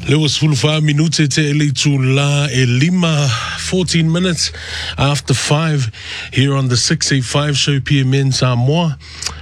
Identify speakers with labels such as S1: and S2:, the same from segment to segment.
S1: Lewis Fulfa minute te Elitula Elima, 14 minutes after 5 here on the 685 show PMN Samoa.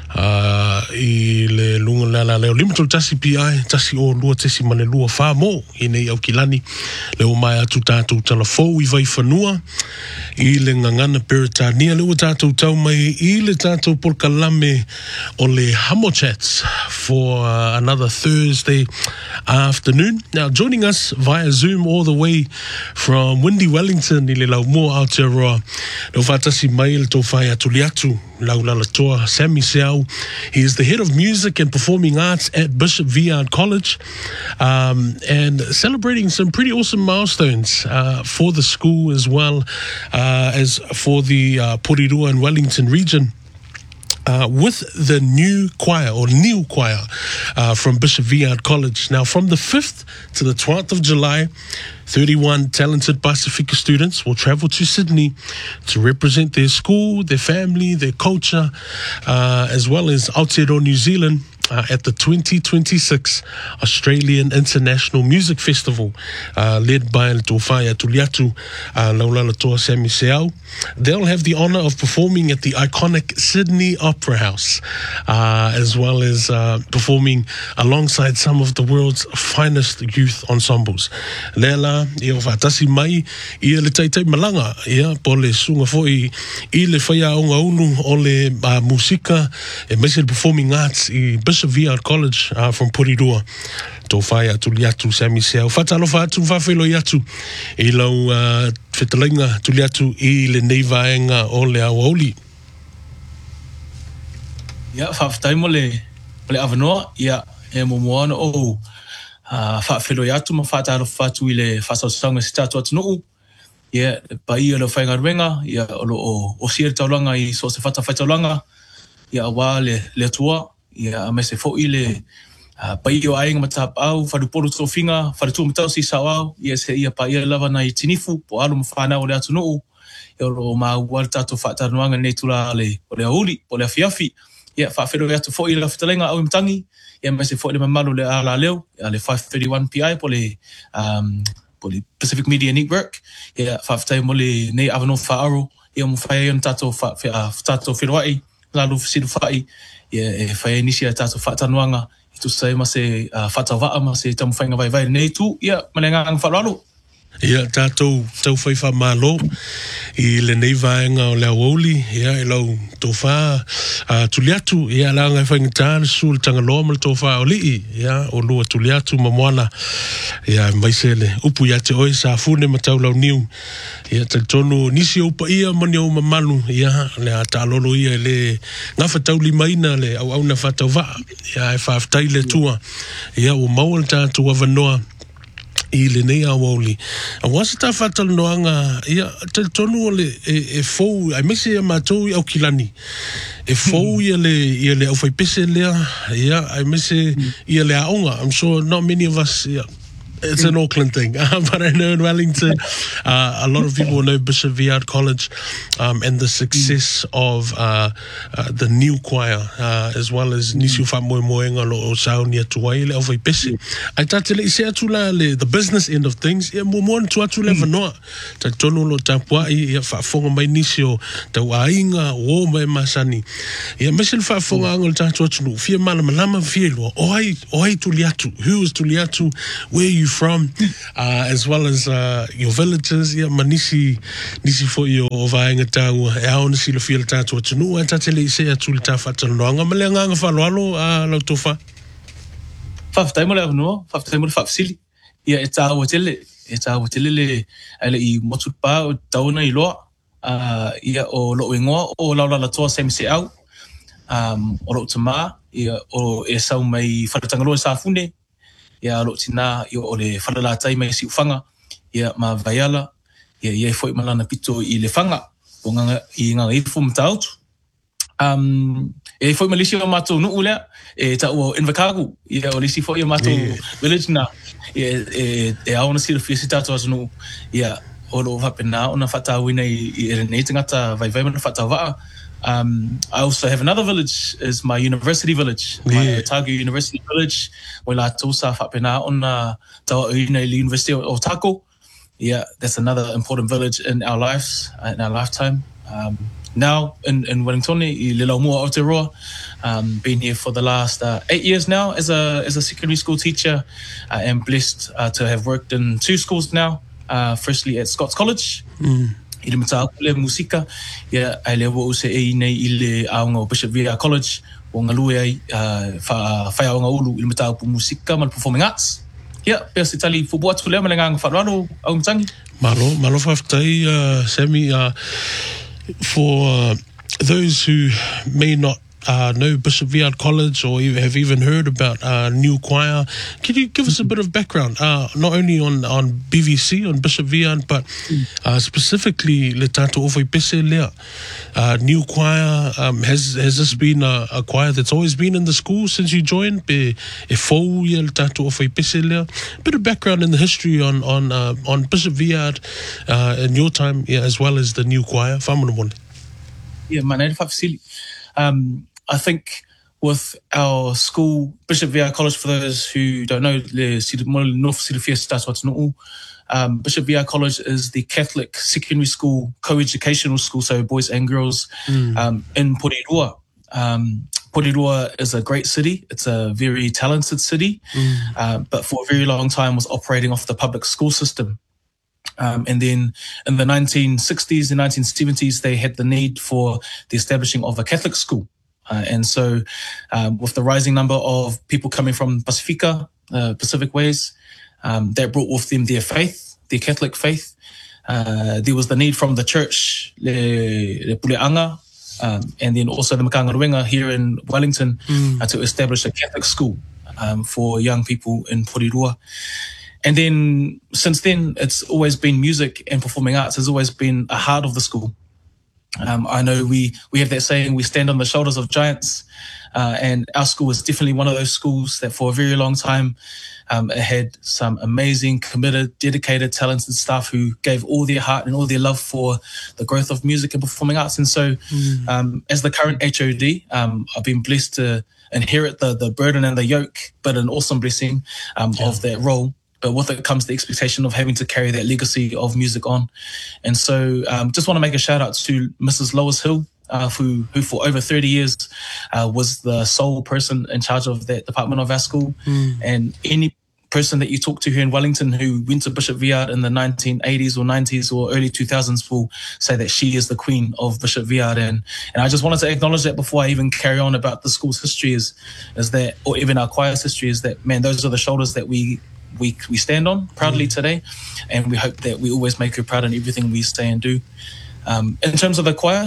S1: I le lunga la leo limito tasi PI tasi o lua tesi mane lua wha mo I nei au kilani leo mai atu tātou talafou I vai whanua I le ngangana Peritania leo tātou tau mai I le tātou polkalame o le Hamo Chats for another Thursday afternoon. Now joining us via Zoom all the way from windy Wellington I le lau mua Aotearoa leo whatasi mai le tō whai atu li atu lau lalatoa Sammy Seau. He is the head of music and performing arts at Bishop Viard College and celebrating some pretty awesome milestones for the school as well as for the Porirua and Wellington region. With the new choir from Bishop Viard College. Now, from the 5th to the 12th of July, 31 talented Pasifika students will travel to Sydney to represent their school, their family, their culture, as well as Aotearoa New Zealand at the 2026 Australian International Music Festival, led by Tōwhaia Tuliatu Laulala Sammy Seau. They'll have the honor of performing at the iconic Sydney Opera House, as well as performing alongside some of the world's finest youth ensembles. Lela, ia whatasi mai, ia le taitai malanga, ia po le sunga foi, I le whaia onga unu o le musika, e maise performing arts I Bishop Viard College from Porirua. Tōwhaia Tuliatu Sammy Seau. Whatalofa atu, whawhelo I atu, I lau whetalainga Tuliatu I le neivaenga o le awaoli.
S2: Ia, whawhatai mo le awanoa, ia, e momoana o whawhelo I atu, ma whatalofa atu I le whasausanga si tātou atu nuu. Ia, pa ia le whainga ruenga, ia, o siere taulanga I so se whataulanga, ia, awa le atua, ia, me se fo I le pa ia o ainga matap au, whaduporo tō whinga, whadutua matau si sao au, ia se ia pa ia lava na I tinifu, po alo mawhana o le atu nuu, ia o maa uare tātou whaataruanga nei tula o le auli, o le awhiawhi, ia whawhero atu fo I la whitalenga au imtangi, ia me se fo I le mamalu le ala leo, ia le 531 PI po le Pacific Media Network, ia whawhitai mo le nei awano whaaro, ia mo whaia on tātou whiroai, lalu siru whai, ia e whaia nisi a tātou whaataruanga, I tu sai ma se whatawaa ma se tamu whainga vai nei tu, ia manengang whalalo.
S1: Ia tātou tau whaiwha mālo I le nei vaenga o le awaoli, ia I lau tō wha tuliatu, ia langa I whainga tāna sul tangaloa ma le tō wha o lii, ia o lua tuliatu ma moana, ia maise le upu ia te oe sa fune ma tau lau niu, ia te tonu nisi upa ia mani o mamalu, ia le a tālolo ia le ngafa tau limaina le au na whatau waa, ia e whaftai le tua, ia o maua le tātou avanoa, I le nei awaoli. A wasa ta whatalanoanga, ia, te tonu o le e fou, ai mese ia mātou I au kilani. E fou ia le au whaipese lea, ia, ai mese ia le aonga. I'm sure not many of us, ia, it's an Auckland thing, but I know in Wellington, a lot of people know Bishop Viard College and the success of the new choir, as well as Nisi Whamoe Moenga lo o Sauni atuai le awhai pese. Ai tatele I se atu la the business end of things, ia momoan tu atu le wanoa. Ta tonu lo tapua ia whaafonga mai Nisi o tau ainga o mai masani. Ia mesel whaafonga anga le tatu atu nu, fia malama fia lua, oai tuliatu, who is tuliatu, where you from, as well as your villages, ia manisi fo I o vaenga tau, e aona si le fia le tātua tunu, a tatele I se atu le tā whatalanoanga, ma le nganga whaloalo lau tōwha?
S2: Whawhatai mo le awanua, whawhatai mo le whawasili, ia e tāwatele le I motupa o tauna I loa, ia o lo ingoa, o laulala toa Sammy Seau, o lo tama, ia o e sau mai whatatangaloa sa fune, ia lo tina I o le whalalatai mai si ufanga, ia ma vaiala, ia foi malana pito I le whanga, o I nganga ifu mtautu. E foi malisi o matou nuu lea, e ta o Invercargill, ia o lisi foi o matou village na, e aona si le fia si tātou asu nuu, ia o lo whapena o na whatawina I renei tangata vai mana whatawaa, I also have another village, is my university village, my Otago University village. Wela tūsa whapena ona tawa uina i University of Otago. Yeah, that's another important village in our lives, in our lifetime. Now in Wellington, I Lila Mua Aotearoa, been here for the last 8 years now as a secondary school teacher. I am blessed to have worked in 2 schools now. Firstly at Scots College, I le mata le musika, ia ai le wo se e nei I le aonga o Bishop Via College, o ngalue ai whai aonga ulu I le mata pu musika mal performing arts. Ia, pia se tali fubu atu lea malengang whanaro au mtangi.
S1: Malo whaftai, Sammy, for those who may not know Bishop Viard College or have even heard about New Choir, can you give us a bit of background, not only on BVC, on Bishop Viard, but specifically le tātou ofoi pese lea, New Choir, has this been a choir that's always been in the school since you joined? Be e fou ia le tātou ofoi pese lea? Bit of background in the history on Bishop Viard in your time, as well as the New Choir. Whamana mone.
S2: Yeah, mana e whawhisili. I think with our school, Bishop Viard College, for those who don't know, North Sirifia Tātou Atunuu, Bishop Viard College is the Catholic secondary school, co-educational school, so boys and girls, in Porirua. Porirua is a great city. It's a very talented city, but for a very long time was operating off the public school system. And then in the 1960s and 1970s, they had the need for the establishing of a Catholic school. And so with the rising number of people coming from Pacifica, Pacific Ways, that brought with them their faith, their Catholic faith. There was the need from the church, Le Puleanga, and then also the Makangaruenga here in Wellington to establish a Catholic school for young people in Porirua. And then since then, it's always been music and performing arts has always been a heart of the school. I know we have that saying, we stand on the shoulders of giants, and our school is definitely one of those schools that for a very long time it had some amazing, committed, dedicated, talented staff who gave all their heart and all their love for the growth of music and performing arts. And so as the current HOD, I've been blessed to inherit the burden and the yoke, but an awesome blessing of that role. But with it comes the expectation of having to carry that legacy of music on. And so just want to make a shout out to Mrs. Lois Hill, who for over 30 years was the sole person in charge of that department of our school. And any person that you talk to here in Wellington who went to Bishop Viard in the 1980s or 90s or early 2000s will say that she is the queen of Bishop Viard. And I just wanted to acknowledge that before I even carry on about the school's history is that, or even our choir's history, is that, man, those are the shoulders that we stand on proudly today, and we hope that we always make her proud in everything we say and do. In terms of the choir,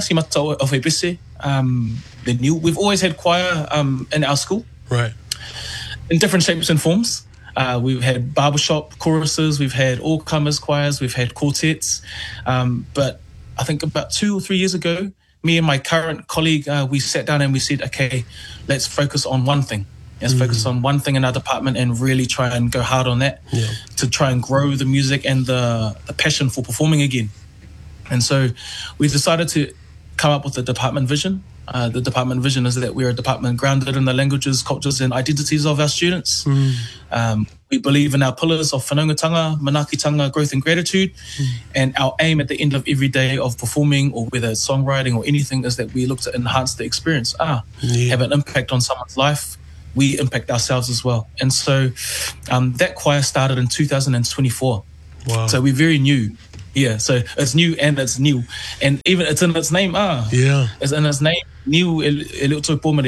S2: we've always had choir in our school,
S1: right?
S2: In different shapes and forms. We've had barbershop choruses, we've had all-comers choirs, we've had quartets. But I think about 2 or 3 years ago, me and my current colleague, we sat down and we said, okay, let's focus on one thing. Let's focus on one thing in our department and really try and go hard on that to try and grow the music and the passion for performing again. And so we decided to come up with the department vision. The department vision is that we're a department grounded in the languages, cultures and identities of our students. We believe in our pillars of whanaungatanga, manakitanga, growth and gratitude. And our aim at the end of every day of performing, or whether it's songwriting or anything, is that we look to enhance the experience, have an impact on someone's life. We impact ourselves as well. And so that choir started in 2024.
S1: Wow.
S2: So we're very new. Yeah, so it's new and it's new. And even it's in its name,
S1: Yeah.
S2: It's in its name, new. We know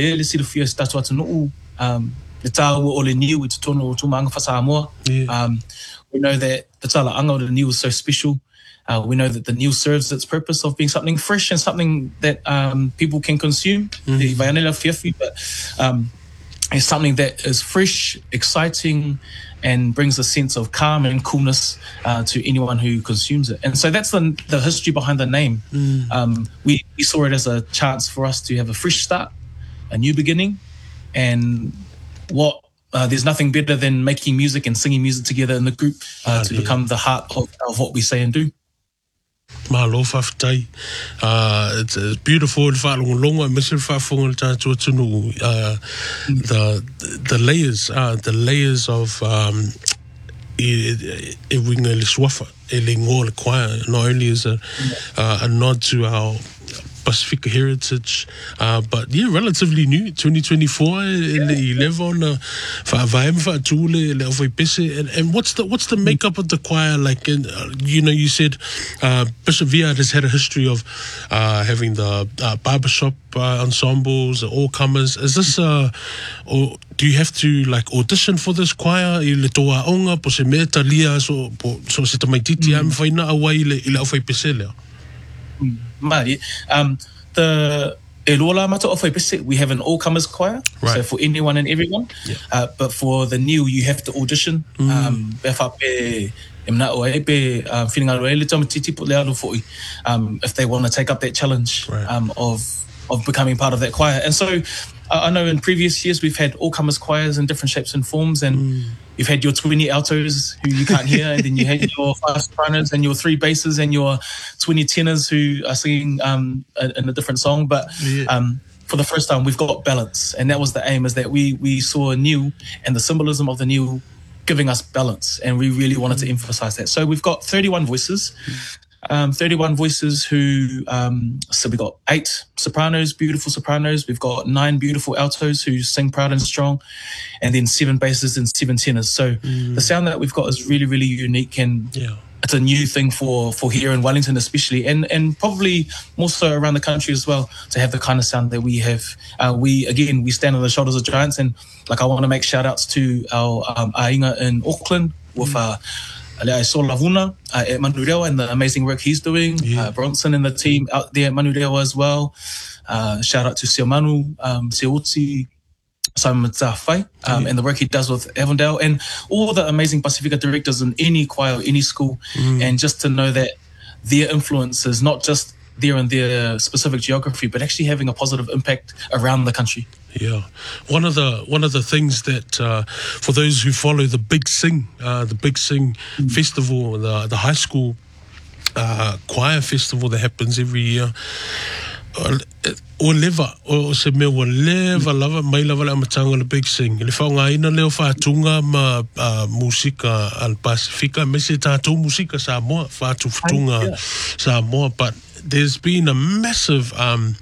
S2: that the Tala Anga, the new, is so special. We know that the new serves its purpose of being something fresh and something that people can consume. The Vaianela Fiafi, but it's something that is fresh, exciting, and brings a sense of calm and coolness to anyone who consumes it. And so that's the history behind the name. We saw it as a chance for us to have a fresh start, a new beginning, and there's nothing better than making music and singing music together in the group to become the heart of what we say and do.
S1: Mahalo whawhitai. It's beautiful. Whaalonga, miss whaafonga tātua tunu. The layers of e winga le swafa, e le ngō le choir, not only as a nod to our Pacifica heritage, but yeah, relatively new, 2024, le 11, whaavaem whaatūle, le awhai pese, and what's the makeup of the choir like? You know, you said Bishop Viard has had a history of having the barbershop ensembles, all-comers. Is this, or do you have to like audition for this choir? I le toa onga, po se mea talia, so se tamaititi am whaina awai i le awhai pese lea?
S2: Mai, the Elola Mata of Pese, we have an all-comers choir,
S1: right.
S2: So for anyone and everyone. Yeah. But for the new, you have to audition. If they want to take up that challenge, right. Of becoming part of that choir. And so I know in previous years we've had all-comers choirs in different shapes and forms, and you've had your 20 altos who you can't hear, and then you had your 5 sopranos and your 3 basses and your 20 tenors who are singing in a different song. But for the first time, we've got balance, and that was the aim, is that we saw a new, and the symbolism of the new giving us balance, and we really wanted to emphasize that. So we've got 31 voices. 31 voices who, so we've got 8 sopranos, beautiful sopranos. We've got 9 beautiful altos who sing proud and strong, and then 7 basses and 7 tenors. So the sound that we've got is really, really unique, and it's a new thing for here in Wellington especially, and probably more so around the country as well, to have the kind of sound that we have. We stand on the shoulders of giants, and like I want to make shout outs to our Ainga in Auckland with Sol Lavuna at Manurewa and the amazing work he's doing. Bronson and the team out there at Manurewa as well. Shout out to Seo Manu, Seoti, Simon Zafai, and the work he does with Avondale, and all the amazing Pacifica directors in any choir, any school. And just to know that their influence is not just there in their specific geography, but actually having a positive impact around the country.
S1: Yeah, one of the things that for those who follow the Big Sing festival, the high school choir festival that happens every year. O leva lava mai lava la matanga le Big Sing. Le whaunga ina leo whātunga ma musika al Pacifica, me se tātou musika Samoa, whātuwhatunga Samoa, but there's been a massive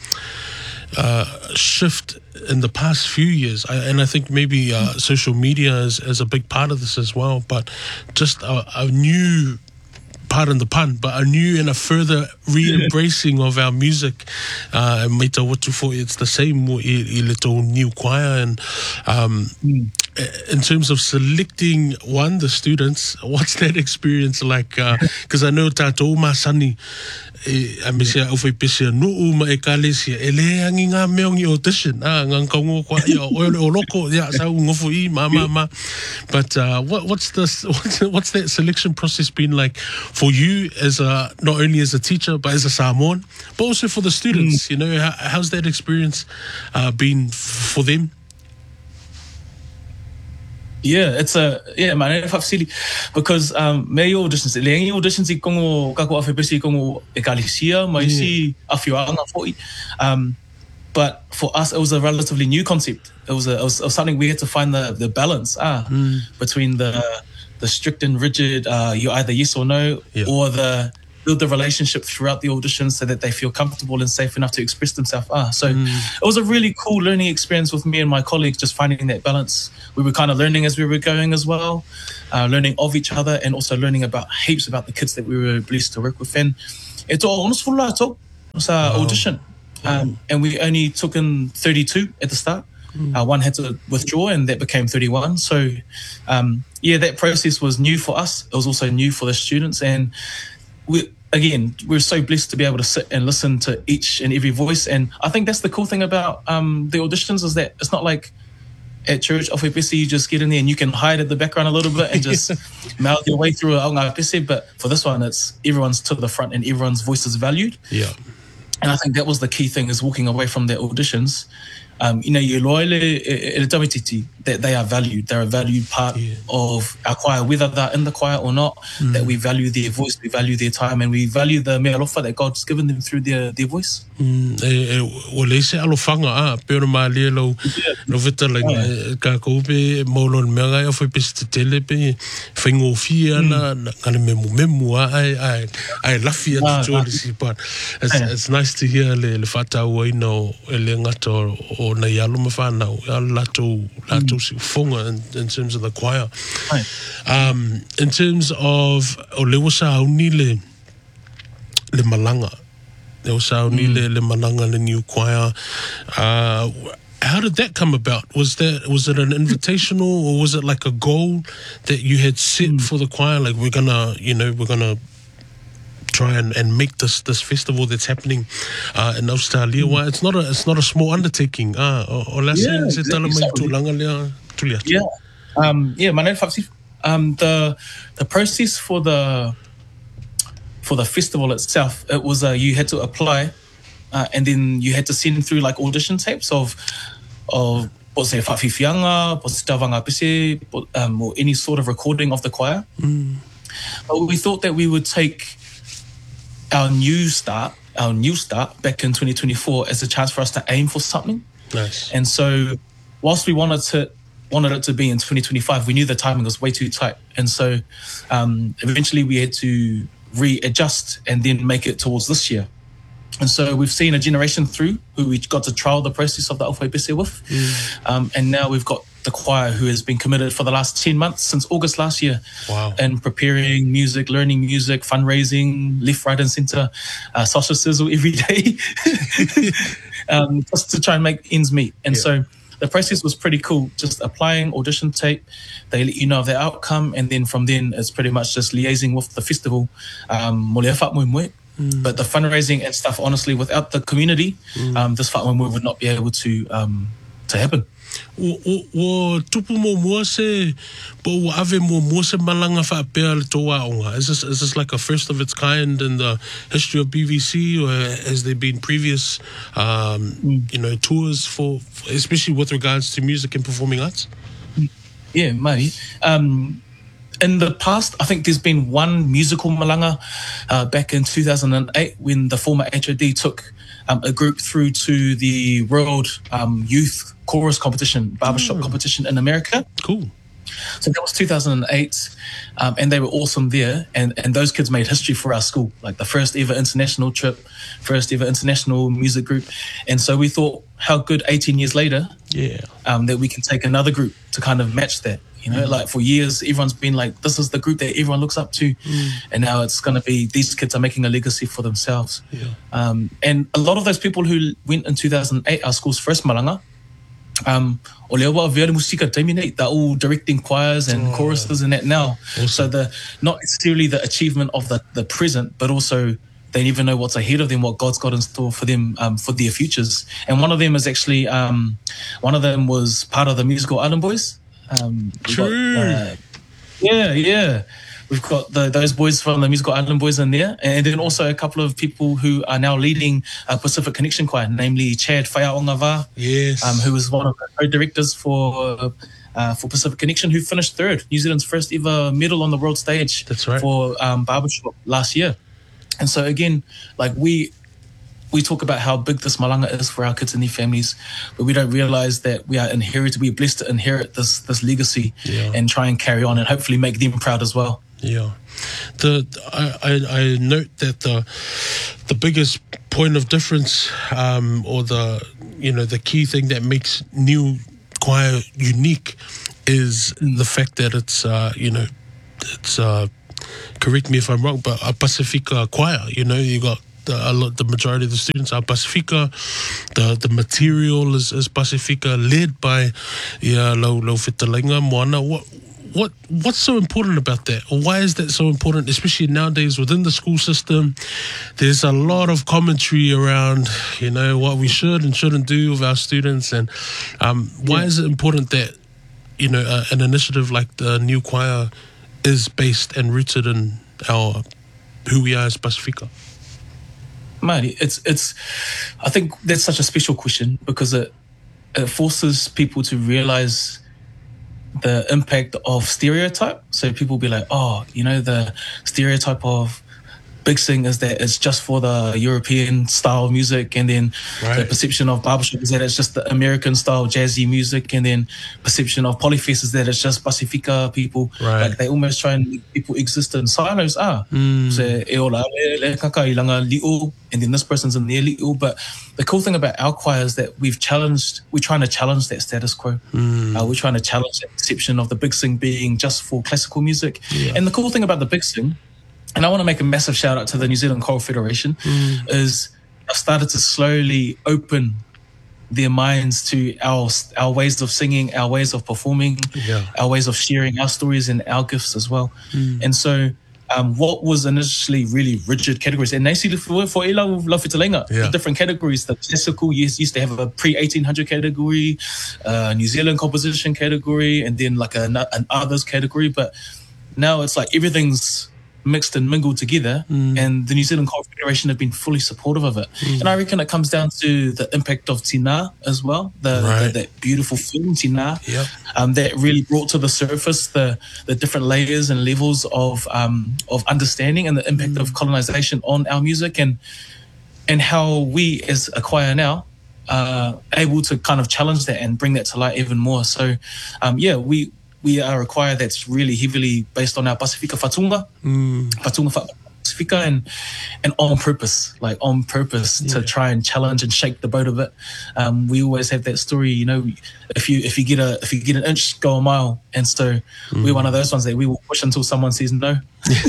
S1: shift in the past few years, and I think maybe social media is a big part of this as well, but just a new, pardon the pun, but a new and a further re-embracing of our music. Meita watu for it's the same i little new choir, and in terms of selecting the students, what's that experience like? Because I know tātou masani a misia awhai pese nuu ma e kālesia e le angi ngā mea ngi audition ngā kaungo kwa o loko sau ngofu I ma but what's that selection process been like for you as not only as a teacher but as a Samoan, but also for the students? You know, how's that experience been for them?
S2: Yeah, it's man, because me auditions, le auditions I kongo kako afepesi kongo e Galicia, mai si afianga foi. But for us, it was a relatively new concept. It was something we had to find the balance between the strict and rigid, you either yes or no, or build the relationship throughout the audition so that they feel comfortable and safe enough to express themselves. So it was a really cool learning experience with me and my colleagues, just finding that balance. We were kind of learning as we were going as well, learning of each other, and also learning about heaps about the kids that we were blessed to work with. And it's all honest for us audition. And we only took in 32 at the start. One had to withdraw, and that became 31. So that process was new for us. It was also new for the students, and we're so blessed to be able to sit and listen to each and every voice. And I think that's the cool thing about the auditions, is that it's not like at church, you just get in there and you can hide at the background a little bit and just mouth your way through it. But for this one, it's everyone's to the front and everyone's voice is valued.
S1: Yeah.
S2: And I think that was the key thing, is walking away from their auditions. You loile e tamititi, that they are valued. They're a valued part of our choir, whether they're in the choir or not, that we value their voice, we value their time, and we value the mea alofa that God's given them through their voice.
S1: O le se alofanga pero mali lo vita like ka ko be molon mega ya foi piste tele pe fengo fia na kana memu ai lafia to si but it's nice to hear le fata o no le ngato o na yalo mafana ya lato si fonga in terms of the choir. In terms of o le wasa uni le malanga. There was le malanga, the new choir. How did that come about? Was it an invitational, or was it like a goal that you had set for the choir? Like we're gonna try and make this festival that's happening in Australia. Why it's not a small undertaking. Yeah,
S2: the process for the festival itself, it was you had to apply, and then you had to send through like audition tapes of what's it, whawhiwhianga, tawanga pese, or any sort of recording of the choir. But we thought that we would take our new start back in 2024 as a chance for us to aim for something.
S1: Nice.
S2: And so, whilst we wanted it to be in 2025, we knew the timing was way too tight, and so eventually we had to readjust and then make it towards this year. And so we've seen a generation through who we got to trial the process of the Alfai Pese with. And now we've got the choir who has been committed for the last 10 months, since August last year.
S1: Wow.
S2: And preparing music, learning music, fundraising, left, right and centre, social sizzle every day, just to try and make ends meet. And so the process was pretty cool, just applying, audition tape, they let you know the outcome, and then from then it's pretty much just liaising with the festival. But the fundraising and stuff, honestly, without the community, this whakmoe would not be able to happen.
S1: O tupu mo mua se po ave mo mua se malanga whaapea le tō aonga. Is this like a first of its kind in the history of BVC, or has there been previous tours for especially with regards to music and performing arts?
S2: Yeah, maybe. In the past, I think there's been one musical malanga back in 2008 when the former HOD took a group through to the World Youth Chorus Competition, barbershop competition in America.
S1: Cool.
S2: So that was 2008, and they were awesome there. And those kids made history for our school, like the first ever international trip, first ever international music group. And so we thought, how good 18 years later that we can take another group to kind of match that. You know, like for years, everyone's been like, this is the group that everyone looks up to. And now it's going to be, these kids are making a legacy for themselves. And a lot of those people who went in 2008, our school's first malanga, o lea wa vea le musika taimi nei, they're all directing choirs and choruses and that now. Awesome. So not necessarily the achievement of the present, but also they even know what's ahead of them, what God's got in store for them, for their futures. And one of them is actually, one of them was part of the musical Island Boys. We've got those boys from the musical Island Boys in there, and then also a couple of people who are now leading Pacific Connection Choir, namely Chad Whaiaongava, who was one of the co-directors for Pacific Connection, who finished third, New Zealand's first ever medal on the world stage.
S1: That's right.
S2: For barbershop last year. And so again, like we talk about how big this malanga is for our kids and their families, but we don't realize that we're blessed to inherit this legacy and try and carry on and hopefully make them proud as well.
S1: Yeah. I note that the biggest point of difference, or the key thing that makes new choir unique is the fact that it's correct me if I'm wrong, but a Pacifica choir. You got the majority of the students are Pacifica. The material is Pacifica, led by Lau Fitalenga Moana. What's so important about that? Or why is that so important, especially nowadays within the school system? There's a lot of commentary around, what we should and shouldn't do with our students. And why is it important that, an initiative like the New Choir is based and rooted in who we are as Pacifica?
S2: Mate, I think that's such a special question because it forces people to realize the impact of stereotype. So people be like, oh, you know, the stereotype of Big Sing is that it's just for the European style music, and then the perception of barbershop is that it's just the American style jazzy music, and then perception of Polyfest is that it's just Pacifica people. Like they almost try and make people exist in silos. So e ola le kaka I langa li'u, and then this person's in their li'u. But the cool thing about our choir is that we're trying to challenge that status quo. We're trying to challenge that perception of the Big Sing being just for classical music. And the cool thing about the Big Sing, and I want to make a massive shout out to the New Zealand Choral Federation, is I've started to slowly open their minds to our ways of singing, our ways of performing, our ways of sharing our stories and our gifts as well. And so what was initially really rigid categories, and they see for the different categories. The classical used to have a pre-1800 category, New Zealand composition category, and then like an others category. But now it's like everything's mixed and mingled together, and the New Zealand Choral Federation have been fully supportive of it. And I reckon it comes down to the impact of Tina as well, that beautiful film Tina, that really brought to the surface the different layers and levels of understanding and the impact of colonization on our music, and how we as a choir now are able to kind of challenge that and bring that to light even more. So we are a choir that's really heavily based on our Pacifica Fatunga, Pacifica, and on purpose to try and challenge and shake the boat a bit. We always have that story, you know, if you get an inch, go a mile, and so we're one of those ones that we will push until someone says no.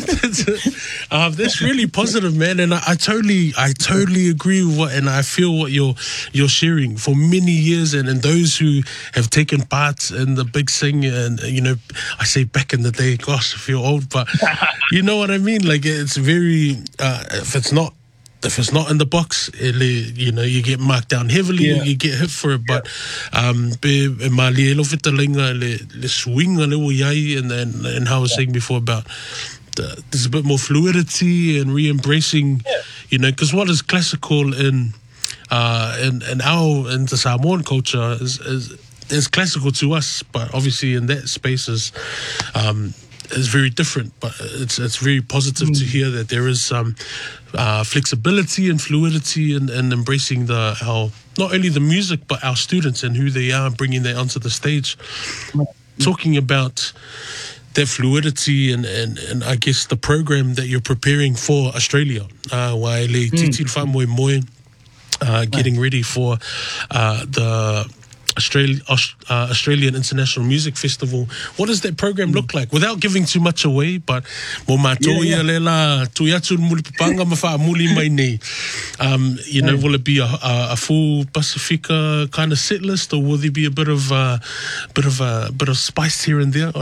S1: That's really positive, man, and I totally agree with and I feel what you're sharing. For many years, and those who have taken part in the Big Sing, and you know, I say back in the day, gosh, I feel old, but you know what I mean. Like it's very if it's not in the box, you know, you get marked down heavily, you get hit for it. But and how I was saying before about there's a bit more fluidity and re-embracing, you know, because what is classical in the Samoan culture is classical to us, but obviously in that space is very different. But it's very positive to hear that there is some flexibility and fluidity and embracing not only the music but our students and who they are, bringing that onto the stage. Talking about that fluidity and I guess the program that you're preparing for Australia, getting ready for the Australian International Music Festival. What does that program look like? Without giving too much away, but you know, will it be a full Pacifica kind of set list, or will there be a bit of spice here and there?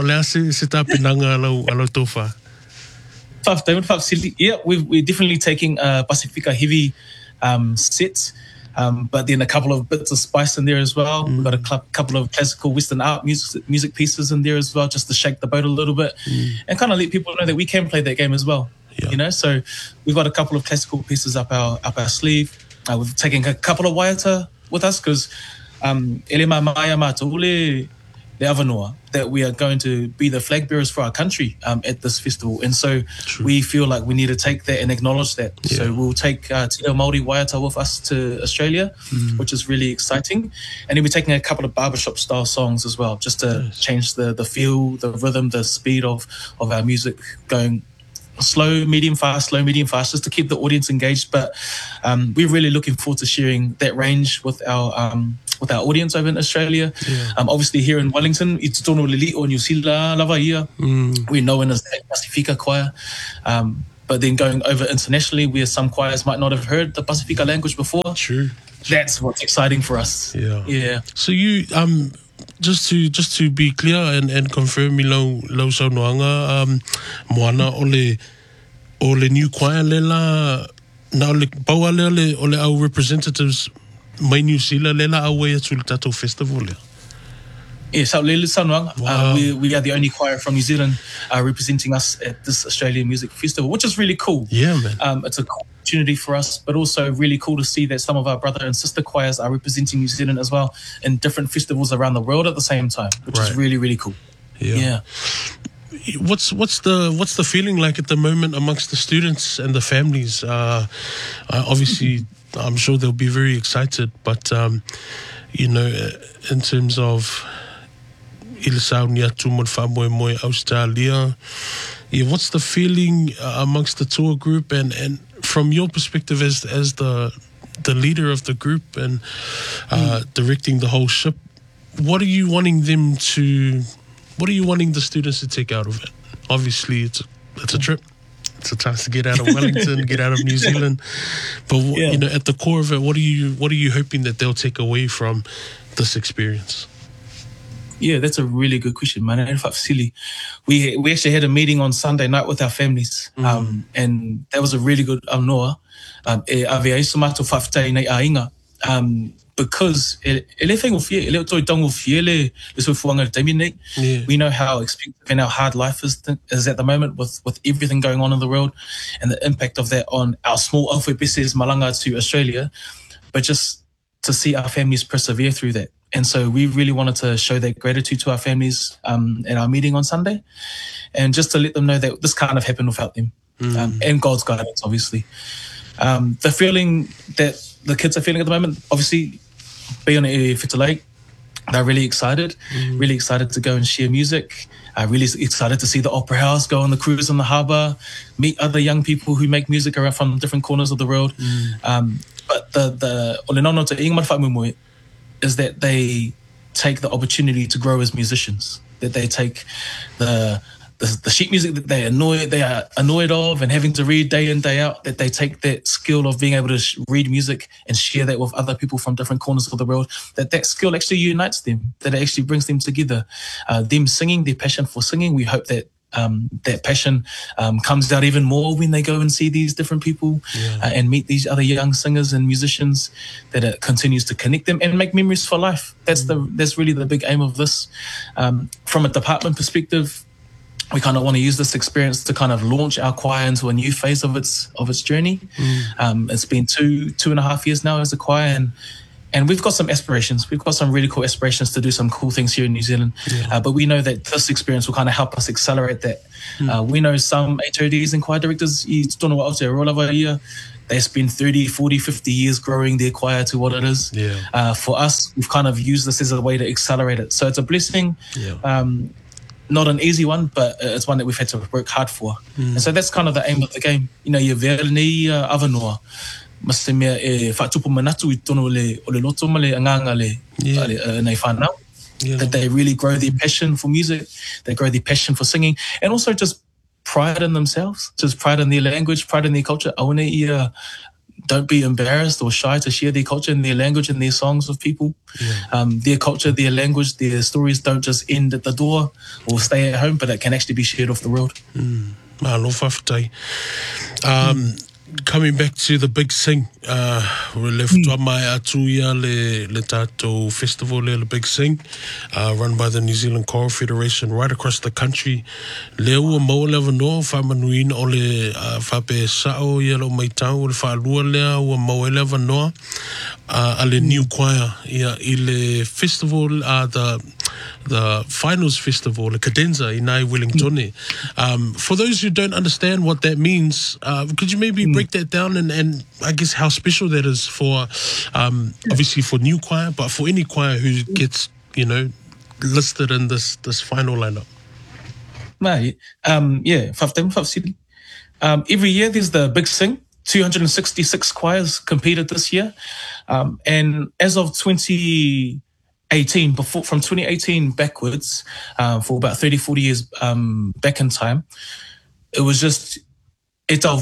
S2: Yeah, we're definitely taking Pacifica heavy sets. But then a couple of bits of spice in there as well. We've got a couple of classical Western art music pieces in there as well, just to shake the boat a little bit and kind of let people know that we can play that game as well. You know, so we've got a couple of classical pieces up our sleeve. We've taken a couple of waiata with us because Elema Maya Matule the Avanua, that we are going to be the flag bearers for our country at this festival. And so we feel like we need to take that and acknowledge that. So we'll take Te Reo Māori Waiata with us to Australia, which is really exciting. And then we're taking a couple of barbershop style songs as well, just to change the feel, the rhythm, the speed of our music, going slow, medium, fast, just to keep the audience engaged. But we're really looking forward to sharing that range with our audience over in Australia. Obviously here in Wellington, it's Tono Lili o New Zealand lava ia. We're known as the Pacifica choir. But then going over internationally, where some choirs might not have heard the Pacifica language before. That's what's exciting for us.
S1: So you just to be clear and confirm me lo saunoanga moana ole new choir lela na ole paua ole our representatives mai New Zealand lela away at Tato Festival.
S2: So we are the only choir from New Zealand representing us at this Australian Music Festival, which is really cool. It's a cool opportunity for us, but also really cool to see that some of our brother and sister choirs are representing New Zealand as well in different festivals around the world at the same time, which is really, really cool. Yeah.
S1: What's the feeling like at the moment amongst the students and the families? Obviously, I'm sure they'll be very excited, but you know, in terms of Australia, what's the feeling amongst the tour group, and from your perspective as the leader of the group and directing the whole ship? What are you wanting the students to take out of it? Obviously, it's a trip. It's a chance to get out of Wellington, get out of New Zealand. But you know, at the core of it, what are you hoping that they'll take away from this experience?
S2: Yeah, that's a really good question, man. We actually had a meeting on Sunday night with our families, and that was a really good because we know how expensive and how hard life is at the moment with everything going on in the world, and the impact of that on our small Awhai Malanga to Australia, but just to see our families persevere through that. And so we really wanted to show that gratitude to our families at our meeting on Sunday, and just to let them know that this can't have happened without them, and God's guidance, obviously. The feeling that the kids are feeling at the moment, obviously, being at Whita Lake, they're really excited to go and share music. Really excited to see the Opera House, go on the cruise on the harbour, meet other young people who make music around from different corners of the world. But the olenono te inga mawhai is that they take the opportunity to grow as musicians, that they take the sheet music that they are annoyed of and having to read day in, day out, that they take that skill of being able to read music and share that with other people from different corners of the world, that skill actually unites them, that it actually brings them together. Them singing, their passion for singing, we hope that that passion comes out even more when they go and see these different people and leet these other young singers and musicians, that it continues to connect them and make memories for life. That's really the big aim of this. From a department perspective, we kind of want to use this experience to kind of launch our choir into a new phase of its journey. It's been two and a half years now as a choir, and we've got some aspirations. We've got some really cool aspirations to do some cool things here in New Zealand. But we know that this experience will kind of help us accelerate that. We know some HODs and choir directors, they spend 30, 40, 50 years growing their choir to what it is. For us, we've kind of used this as a way to accelerate it. So it's a blessing. Not an easy one, but it's one that we've had to work hard for. And so that's kind of the aim of the game. You know, ni Awanoa. Masemea whatupu manatu I tono ole loto male anganga le nei whanau. That they really grow their passion for music, they grow their passion for singing, and also just pride in themselves, just pride in their language, pride in their culture. Don't be embarrassed or shy to share their culture and their language and their songs with people. Their culture, their language, their stories don't just end at the door or stay at home, but it can actually be shared with the world. Coming
S1: back to the Big Sing, we left mai atu ia le tātou festival le Big Sing, run by the New Zealand Choral Federation right across the country. Le ua mau le Awanoa, whamanuina o le whape sao ia lo mai tau, le whaalua lea ua mau le Awanoa, a le new choir, ia I le festival, the finals festival, the Cadenza in Wellington. For those who don't understand what that means, could you maybe break that down and I guess how special that is for, obviously for new choir, but for any choir who gets, listed in this final lineup?
S2: Every year there's the Big Sing. 266 choirs competed this year. And as of 2018, from 2018 backwards, for about 30, 40 years back in time, it was just so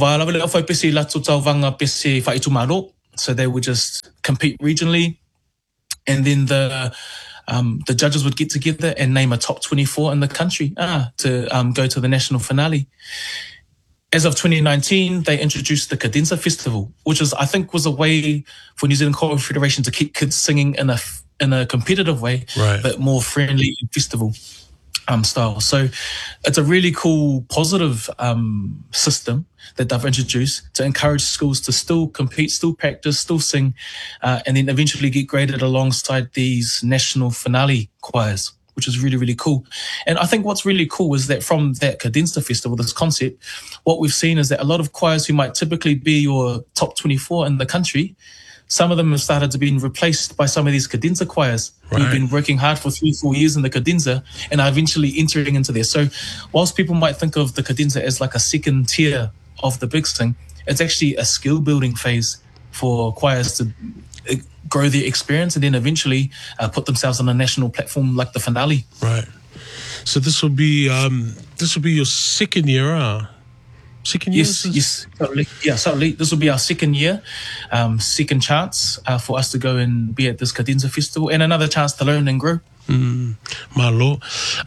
S2: they would just compete regionally, and then the judges would get together and name a top 24 in the country to go to the national finale. As of 2019, they introduced the Cadenza Festival, which I think was a way for New Zealand Choral Federation to keep kids singing in a competitive way, but more friendly and festival style. So it's a really cool, positive system that they've introduced to encourage schools to still compete, still practice, still sing, and then eventually get graded alongside these national finale choirs. which is really, really cool. And I think what's really cool is that from that Cadenza Festival, this concept, what we've seen is that a lot of choirs who might typically be your top 24 in the country, some of them have started to be replaced by some of these cadenza choirs who've been working hard for 3-4 years in the cadenza and are eventually entering into there. So whilst people might think of the cadenza as like a second tier of the big sing, it's actually a skill building phase for choirs to grow their experience and then eventually put themselves on a national platform like the finale.
S1: Right. So this will be your second year, Second year?
S2: Yes, totally. Yeah, certainly. This will be our second year, second chance for us to go and be at this Cadenza Festival and another chance to learn and grow.
S1: Malo.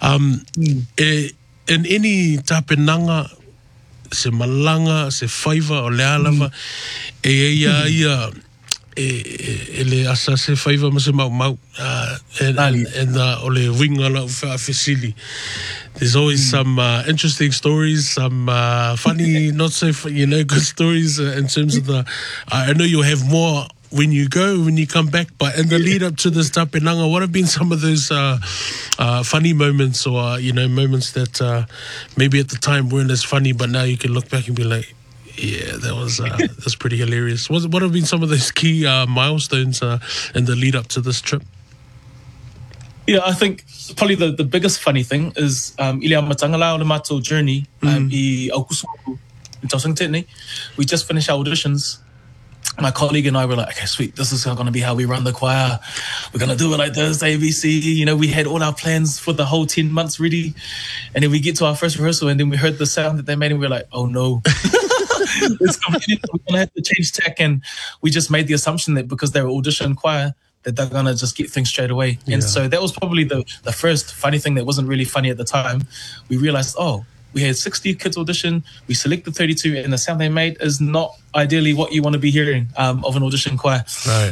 S1: In any tapenanga, se malanga, se whaiva o le alawa, ele asa se whaiva ma se mau and o le wingala o whaafesili. There's always some interesting stories, some funny, not so good stories in terms of the. I know you'll have more when you come back, but in the lead up to this tapenanga, what have been some of those funny moments, or moments that maybe at the time weren't as funny, but now you can look back and be like, yeah, that's pretty hilarious. What have been some of those key milestones in the lead up to this trip?
S2: Yeah, I think probably the biggest funny thing is Ilia Matangala o le mātou journey I Aukusumaku in Tausanga Tetney. We just finished our auditions. My colleague and I were like, okay, sweet, this is going to be how we run the choir. We're going to do it like this, ABC. We had all our plans for the whole 10 months ready. And then we get to our first rehearsal and then we heard the sound that they made and we're like, oh no. It's completely, we're going to have to change tack. And we just made the assumption that because they were audition choir, that they're going to just get things straight away. Yeah. And so that was probably the first funny thing that wasn't really funny at the time. We realized, we had 60 kids audition, we selected 32, and the sound they made is not ideally what you want to be hearing of an audition choir.
S1: Right.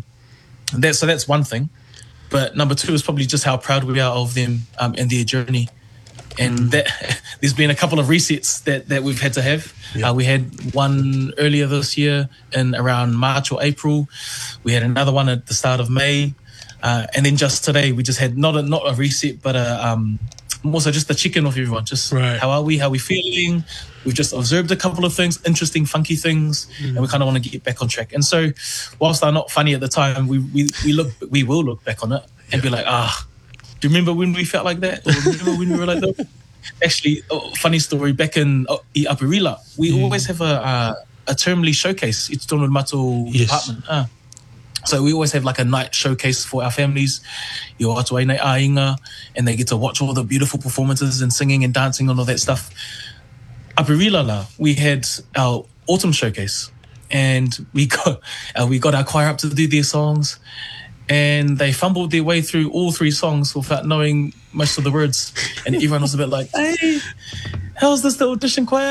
S2: So that's one thing. But number two is probably just how proud we are of them and their journey. And that there's been a couple of resets that we've had to have. Yeah. We had one earlier this year in around March or April. We had another one at the start of May. And then just today, we just had not a reset, but more so just a check-in of everyone. Just how are we? How are we feeling? We've just observed a couple of things, interesting, funky things, and we kind of want to get back on track. And so whilst they're not funny at the time, we will look back on it and be like, do you remember when we felt like that? Or remember when we were like that? Actually, funny story, back in Apirila, we always have a termly showcase. It's Donald Mato department. So we always have like a night showcase for our families. And they get to watch all the beautiful performances and singing and dancing and all that stuff. Apirila, we had our autumn showcase. And we got our choir up to do their songs. And they fumbled their way through all 3 songs without knowing most of the words. And everyone was a bit like, hey, how's this the audition choir?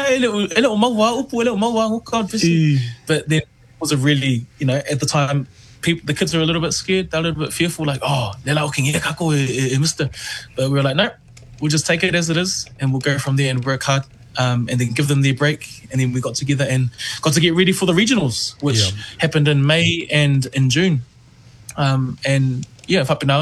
S2: But then it was a really, at the time, the kids were a little bit scared. They're a little bit fearful, like, mister. But we were like, no, we'll just take it as it is. And we'll go from there and work hard. And then give them their break. And then we got together and got to get ready for the regionals, which happened in May and in June. And yeah, at the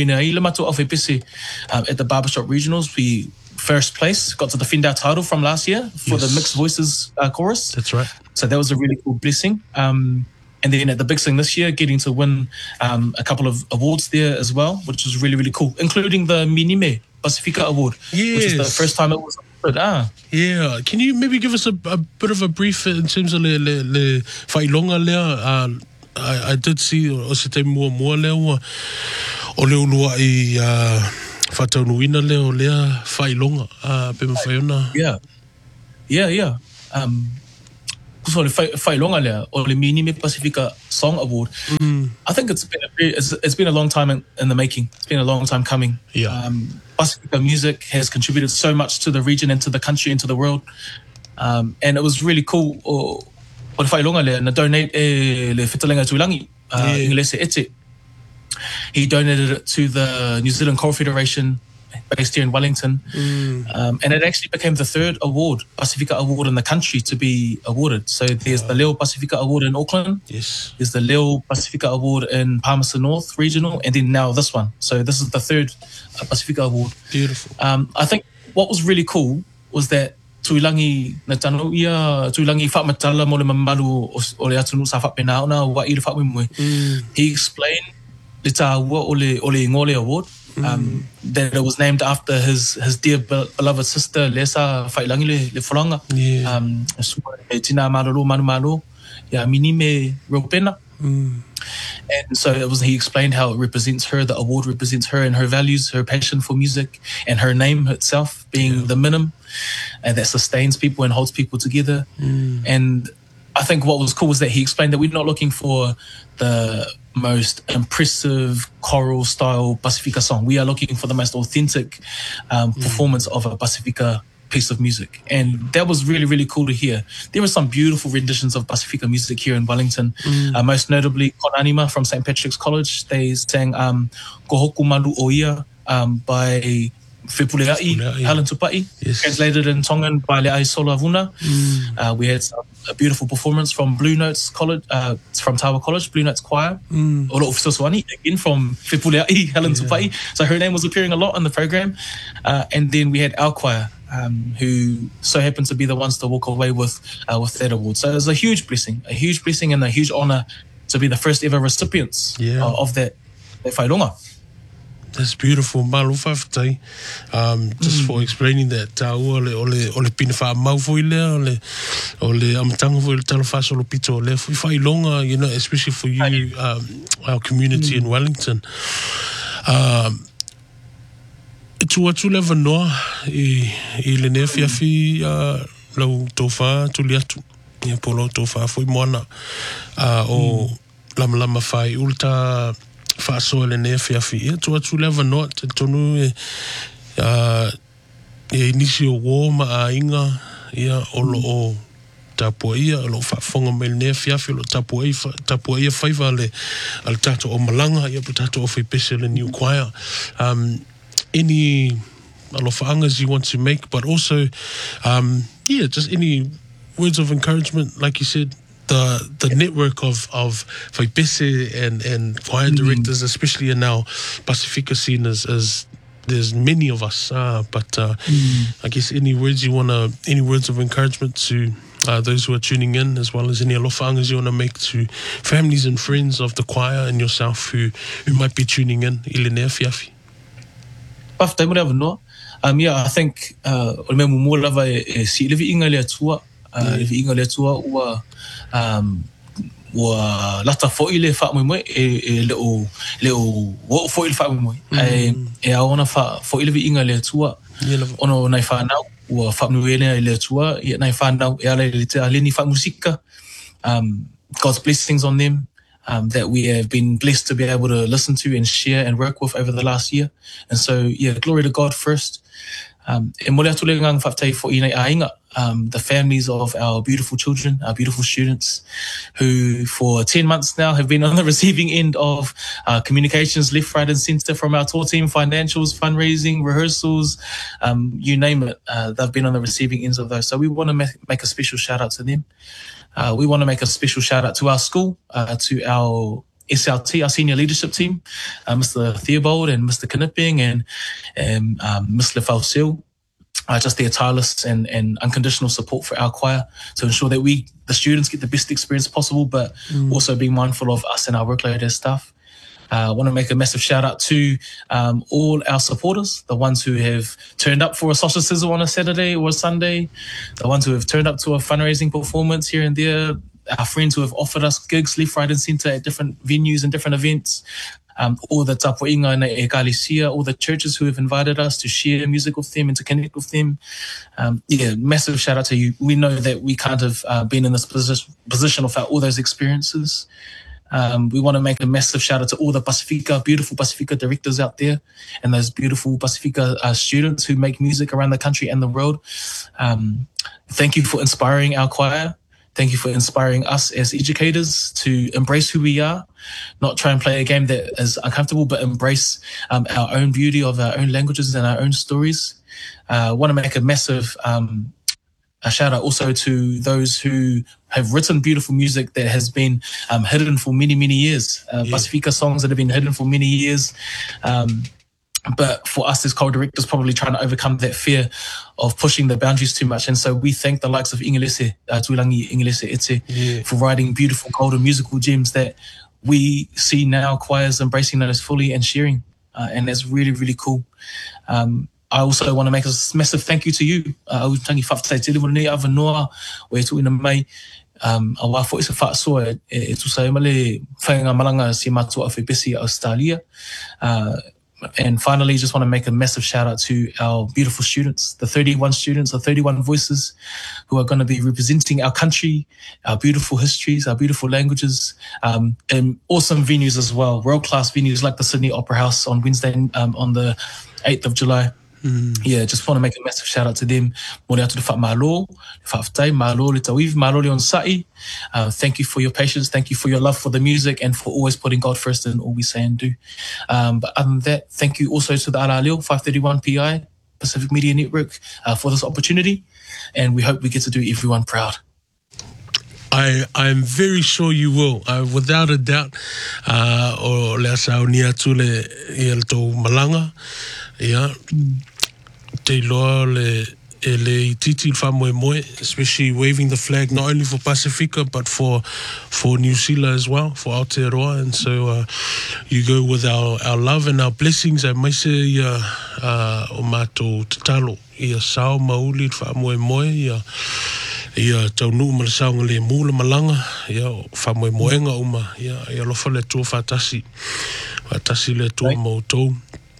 S2: Barbershop Regionals, we first place, got to defend our title from last year for the Mixed Voices chorus.
S1: That's right.
S2: So that was a really cool blessing. And then at the Big Sing this year, getting to win a couple of awards there as well, which was really, really cool, including the Minime Pacifica Award, which is the first time it was awarded.
S1: Yeah. Can you maybe give us a bit of a brief in terms of le whailonga lea? I did see o se te mua leo o leo lua I whataunuina leo lea whailonga pe mawhaiona.
S2: Yeah. So le whailonga lea o le Minime Pacifica Song Award. I think it's been a long time in the making. It's been a long time coming.
S1: Yeah.
S2: Pacifica music has contributed so much to the region and to the country and to the world. And it was really cool. O le whailonga lea na donate le Whitalenga Tuilangi Inglese Ete. He donated it to the New Zealand Choral Federation based here in Wellington. And it actually became the third award, Pacifica Award in the country to be awarded. So there's the Leo Pacifica Award in Auckland.
S1: Yes.
S2: There's the Leo Pacifica Award in Palmerston North Regional, and then now this one. So this is the third Pacifica Award.
S1: Beautiful.
S2: I think what was really cool was that tuilangi na tano ia tuilangi whamatala mo le mamalu o le atunu sa whapena ona wa i le whapimwe. He explained le tāua o le Ngole Award, that it was named after his dear beloved sister Lesa whailangi le whoranga. E tina mararo manu ia mini me Ropena. And so he explained how it represents her, the award represents her and her values, her passion for music, and her name itself being the minim, and that sustains people and holds people together. And I think what was cool was that he explained that we're not looking for the most impressive choral style Pacifica song. We are looking for the most authentic performance of a Pacifica piece of music. And that was really, really cool to hear. There were some beautiful renditions of Pacifica music here in Wellington. Most notably, Konanima from St. Patrick's College. They sang Kohoku Malu Oia by Whipuleai, Helen Tupai, translated in Tongan by Le'ai Solavuna. We had a beautiful performance from Blue Notes College, from Tawa College, Blue Notes Choir. Olo Ufisoswani, again from Whipuleai, Helen Tupai. So her name was appearing a lot on the program. And then we had our choir, who so happened to be the ones to walk away with that award. So it was a huge blessing and a huge honor to be the first ever recipients of that whailonga.
S1: That's beautiful. Malu whawhatai. Just for explaining that. Ole pina wha mau fo i lea, ole amatanga fo i le tala whasolo pito o lea. Fui whailonga, you know, especially for you, our community in Wellington. Atu lewa noa i le nea fiafi lau tōwha tuli atu. Ia polo tōwha fo i moana o lama whai ulta whaasoa le nea fiafi. Ia atu lewa noa te tonu e inisi o wō ma a inga ia olo o tapua ia, olo whaafonga me le nea fiafi, olo tapua ia whaiva ale tato o malanga, ia po tato o whaipese le new choir. Any alofaangas you want to make, but also, just any words of encouragement, like you said, the network of Whaipese and choir directors, especially in our Pacifica scene, as there's many of us, but I guess any words of encouragement to those who are tuning in, as well as any alofaangas you want to make to families and friends of the choir and yourself who might be tuning in, i le nea fiafi.
S2: I think o me mo lava e si levi inga le atua ua lata fo ile fa mo e le o wo fo ile fa mo e a ona fa fo ile inga le atua ono nai fa na ua fa no ele le atua e nai fa na e ale le te ale ni fa musika. God's blessings on them. That we have been blessed to be able to listen to and share and work with over the last year. And so, glory to God first. E mole atu le ngang whaftai fo inai ainga, the families of our beautiful children, our beautiful students, who for 10 months now have been on the receiving end of communications left, right and centre from our tour team, financials, fundraising, rehearsals, you name it. They've been on the receiving ends of those. So we want to make a special shout out to them. We want to make a special shout out to our school, to our SLT, our senior leadership team, Mr. Theobald and Mr. Knipping and Ms. Lefausil, just their tireless and unconditional support for our choir to ensure that the students get the best experience possible, but also being mindful of us and our workload as staff. I want to make a massive shout out to all our supporters, the ones who have turned up for a sausage sizzle on a Saturday or a Sunday, the ones who have turned up to a fundraising performance here and there, our friends who have offered us gigs left, right and centre at different venues and different events, all the tapuinga na e Galicia, all the churches who have invited us to share music with them and to connect with them. Massive shout out to you. We know that we can't have been in this position without all those experiences. We want to make a massive shout out to all the beautiful Pacifica directors out there and those beautiful Pacifica students who make music around the country and the world. Thank you for inspiring our choir. Thank you for inspiring us as educators to embrace who we are, not try and play a game that is uncomfortable, but embrace our own beauty of our own languages and our own stories. I want to make a massive a shout out also to those who have written beautiful music that has been hidden for many, many years. Pacifica songs that have been hidden for many years. But for us as co-directors, probably trying to overcome that fear of pushing the boundaries too much. And so we thank the likes of Ingelese, Tuilangi Ingelese Ete, for writing beautiful golden musical gems that we see now choirs embracing those fully and sharing. And that's really, really cool. I also want to make a massive thank you to you. Tangi whaftai te lewa nei awa noa o e tuina mai. A wafo isa whaasoa e tu sa emale whainga malanga si matua a whipesi Australia. And finally, just want to make a massive shout out to our beautiful students, the 31 students, the 31 voices who are going to be representing our country, our beautiful histories, our beautiful languages, and awesome venues as well, world-class venues like the Sydney Opera House on Wednesday, on the 8th of July. Yeah, just want to make a massive shout out to them. Mōre atu te whaamalo, te whaaftai, malo le tauiwi, malo le on sai. Thank you for your patience. Thank you for your love for the music and for always putting God first in all we say and do. But other than that, thank you also to the Ara Leo 531 PI, Pacific Media Network, for this opportunity. And we hope we get to do everyone proud.
S1: I'm very sure you will, without a doubt. O le asau ni atu le i tō malanga. Yeah. Te loa le titi whamoe moe, especially waving the flag not only for Pacifica but for New Zealand as well, for Aotearoa. And so you go with our love and our blessings. E maise ia o mātou te talo ia sao mauli whamoe moe ia taunu ma le saunga le mula malanga ia whamoe moenga uma ia lofa le tua whatasi le tua mautou.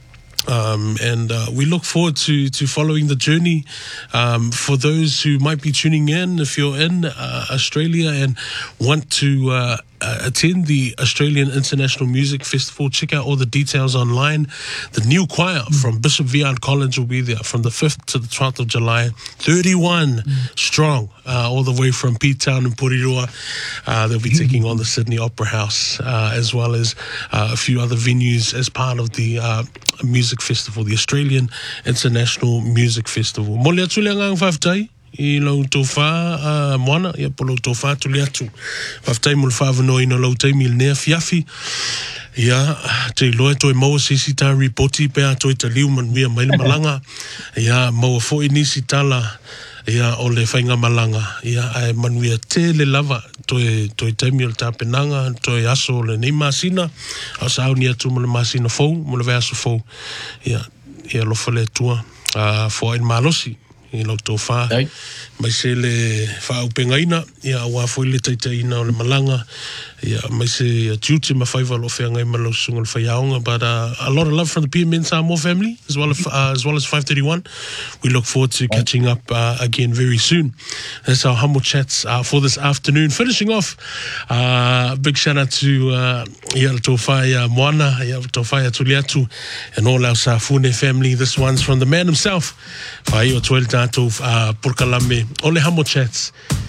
S1: And we look forward to following the journey. For those who might be tuning in, if you're in Australia and want to attend the Australian International Music Festival, check out all the details online. The new choir from Bishop Viard College will be there from the 5th to the 12th of July. 31 strong, all the way from P-Town and Porirua. They'll be taking on the Sydney Opera House, as well as a few other venues as part of the music festival, the Australian International Music Festival. Mole atu le ngang whaftai I lau tō whā moana, ia polo tō whā tuli atu. Whaftai mo le whāwano ina lau taimi le nea fiafi. Ia, te loe toi maua sisi tā ripoti pēa toi ta liu man mia maile malanga. Ia, maua fo inisi tala. Ia, o le whainga malanga. Ia, ai manuia te le lava. Toi taimi o le tāpenanga. Toi aso le nei masina. Au sao ni atu mo le masina fau. Mo le veaso fau. Ia, lofa le tua. Fo ain malosi. I lau tō whā. Mai se le wha upengaina. Ia, wā fo le taitaina o le malanga. Yeah, mai se tuti ma faiva lo fe ngai malo sungal fa yaonga, but a lot of love from the PMN Samoa family as well as 531. We look forward to catching up again very soon. That's our humble chats for this afternoon. Finishing off, big shout out to Tofaya Moana, Tofaya Tuliatu, and all our Safune family. This one's from the man himself. Fai o tuel tatou purkalame. Ole humble chats.